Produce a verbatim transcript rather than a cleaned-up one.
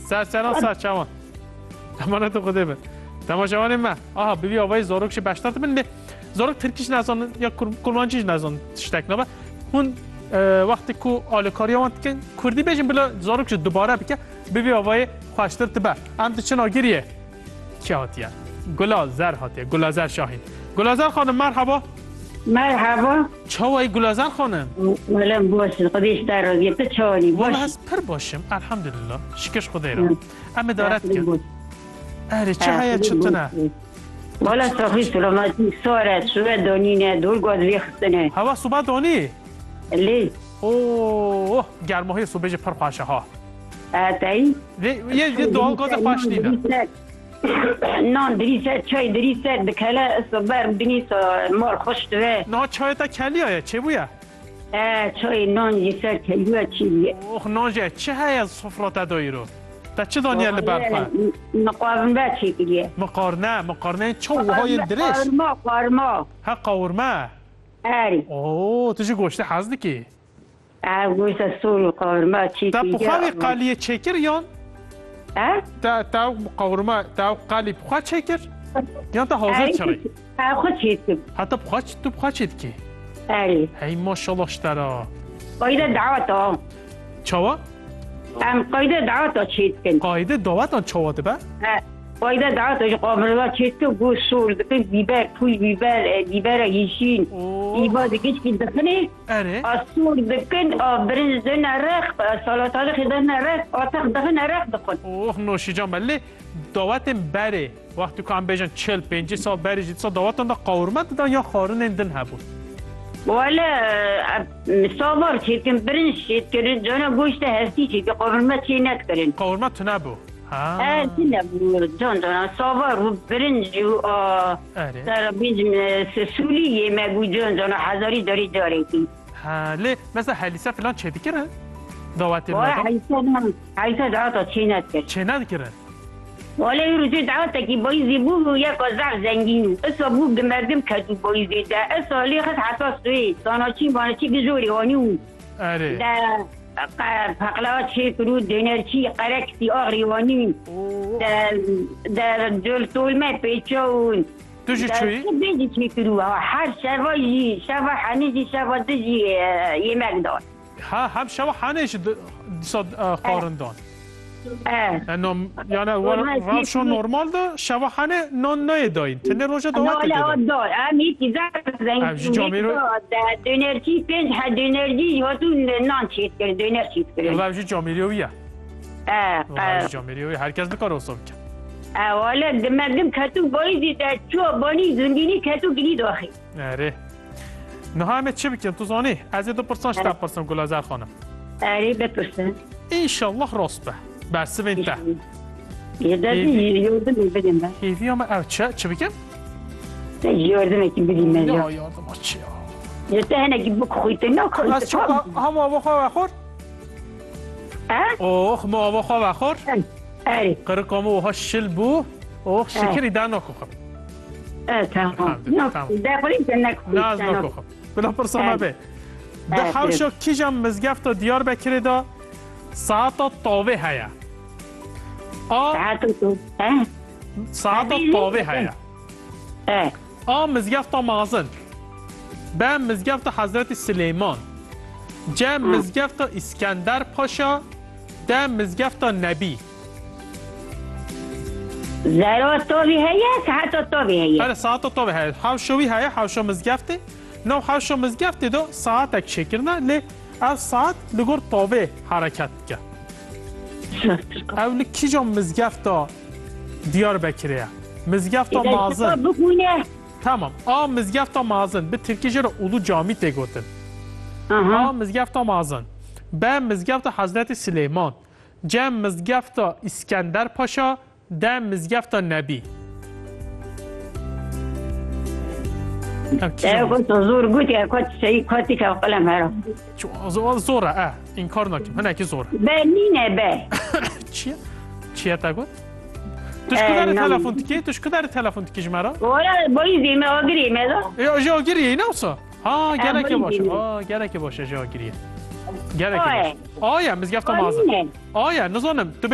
سر سر سر چوان امانت خدا بد تماشاوان ما آها ببی آوای زاروکش بشترت من نه زاروک ترکیش نزان یا کرمانچیش نزان تشتک نبا هون وقتی کو آلکاریا وقت کن کردی بیشیم بلا زاروکش دوباره بکه ببی آوای خوشتر تبه هم چه ناگیریه کی هاتیه گلازر هاتیه گلازر شاهین گلازر خانم مرحبا مرحبا چاوی گلازر خانم ولم باشم خودش در راضیه تو چاوی والله باش هست پر باشم الحمدلله شکرش خدای را اما دارد که اره چه هیا چطونه والا صافی سلامتی ساره سوه دانینه دور گاز ریختنه هوا صبح دانی لی اوه گرماهای صبح پر خوشه ها اتایی یه دوال گاز خوش نیده نان دریسه چای دریسه دکله صبر دنیس مال خوش دوه نه چای تا کلی های چه بویه چای نان جیسه کلیوه چیه اوه نانجه چه هیا صفرات دایی رو تا چه دانیل برخواه مقارن به چی کلیه مقارنه مقارنه چوهای درش قارما قارما ها قورمه اری اوه تو چه گوشته حزدی که گوشت سول قارما چی تا کلیه بخواه قلیه چکر یان اه تا تا قورمه تا قلی بخواه چکر یان تا حاضر چری خود چیتیم حتی بخواه تو بخواه چید که اری هی ماشالله اشترا قایده دعوت ها چاوا ام قایده دعوت ها چیت کن قاعده دعوت آن چاواده با قایده دعوت ها قابل ها چیت کن گوش سول دکن بیبر پوی بیبر بیبر یشین ایبا دکش که دکنه اره آسول دکن برنج دن رخ سالات ها دن رخ آتاق دکن رخ دکن اوه نوشی جان بله دعوت بره وقتی که هم بیجن چل پنجی سال بری جید سال دعوت آن دا قورمه دادن یا خارن اندن هبود ولا صابر چیت کن برنج چیت کن جانا گوشت هستی چیت قابل چی نکرن قورمه تو نبو اه نه جان جان صابر و برنج و در بیج سولی یمگو جان جان هزاری داری داری کی ها لی مثلا حلیسه فلان چه دیگره دعوت وای مردم حیثا نه حیثا دعوت چی نکرد چه ندیگره ولی این روزی دعوت کی بایزی بو یک زر زنگین اصلا بو گمردم کدو بایزی ده اصلا لی خد حساس دوی ساناچی ماناچی گزوری وانیو اره ده پقلات شکرو دنرچی قرکتی آغریوانی در در جل طولمه پیچون تو جی چوی؟ در بیجی شکرو هر شبایی شبا حنیجی شبا دجی یمک دار ها هم شبا حنیش دیسا قارندان اه یعنی روشو نورمال دا شبا حنه نان نای داین تنه روشا دعوت نه لا دادن دار امی کی زر زنگی در دنرچی پنج ها دنرچی هاتون نان چیت کرد دنر چیت کرد روشی جامیریویه اه روشی جامیریویه هرکس بکار اصاب کن اولا مردم کتو بایزی در چو بانی زندگی کتو گلی داخل اره نه همه چی بکن تو زانی از دو پرسان شتاب پرسان گلازر خانم اره بپرسن انشالله راست به بس بنته یه دردی یاردم بدیم من هیوی هم او چه چه بکن؟ یاردم که بدیم من یا یاردم ها چی یا تهنه که بکخویت نکخویت از چه هم آوا خواه بخور؟ اوه ما آوا خواه بخور؟ اره قرقامه اوها شل بو اوه شکری در نکخم اه تمام دخوری تا نکخویت نه از نکخم بلا پرسامه به ده حوشا کی جم مزگفت دیار بکره دا ساعت طاوه هیا آ ساعت تو اه ساعت طاوه هیا اه آ مزگفت مازن به مزگفت حضرت سلیمان جم مزگفت اسکندر پاشا ده مزگفت نبی زرات طاوه هیا ساعت طاوه هیا آره ساعت طاوه هیا حوشوی هیا حوشا مزگفته نو حوشا مزگفته دو ساعت اک شکرنا لی از ساعت لگور طاوه حرکت که اولی کی جا مزگفتا دیار بکریه مزگفتا مازن تمام آ مزگفتا مازن به ترکیجه را اولو جامی تگوتن آ مزگفتا مازن به مزگفتا حضرت سلیمان جم مزگفتا اسکندر پاشا ده مزگفتا نبی كنت زور قلت يا كنت شيء كنت كقلم هرا شو زورة اه انكار نكم هنا كي زورة بنينا با چیه چیه تا گفت توش کدار تلفن تکی توش کدار تلفن تکی جمرا ولا بایزی ما آگری میذا یا جاگیری اینا وسا ها گره که باشه ها گره که باشه جاگیری گره که باشه آیا مزگفت مازن آیا نزانم